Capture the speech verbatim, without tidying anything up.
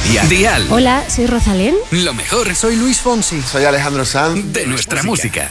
Dial. Dial. Hola, soy Rosalén. Lo mejor. Soy Luis Fonsi. Soy Alejandro Sanz. De nuestra música.